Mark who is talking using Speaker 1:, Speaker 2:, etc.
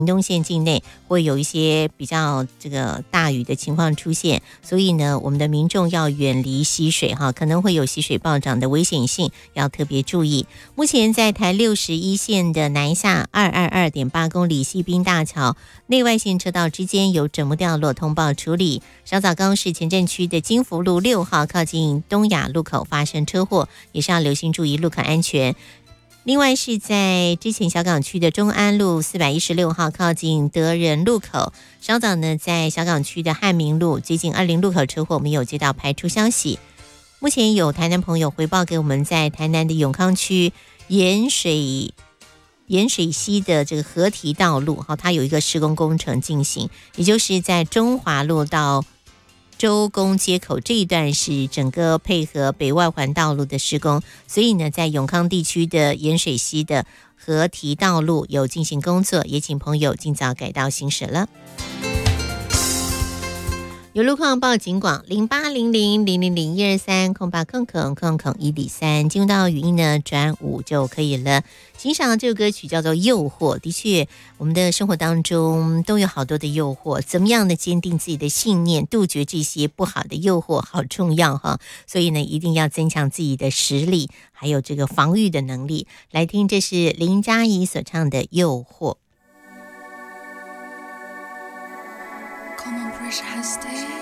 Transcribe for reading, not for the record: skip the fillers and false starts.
Speaker 1: 屏东县境内会有一些比较这个大雨的情况出现，所以呢，我们的民众要远离溪水哈，可能会有溪水暴涨的危险性，要特别注意。目前在台61线的南下222.8公里西滨大桥内外线车道之间有整木掉落，通报处理。稍早刚是前镇区的金福路6号靠近东亚路口发生车祸，也是要留心注意路口安全。另外是在之前小港区的中安路416号靠近德仁路口，稍早呢在小港区的汉明路接近20路口车祸，没有接到排除消息。目前有台南朋友回报给我们，在台南的永康区盐水溪的这个合体道路，它有一个施工工程进行，也就是在中华路到周公街口这一段是整个配合北外环道路的施工，所以呢，在永康地区的盐水溪的合体道路有进行工作，也请朋友尽早改道行驶了。有路况报警广0800000123空8空103，进入到语音呢转5就可以了。欣赏这首歌曲叫做《诱惑》，的确，我们的生活当中都有好多的诱惑，怎么样的坚定自己的信念，杜绝这些不好的诱惑，好重要哈。所以呢，一定要增强自己的实力，还有这个防御的能力。来听，这是林嘉怡所唱的《诱惑》。
Speaker 2: Come on, pressure has stayed.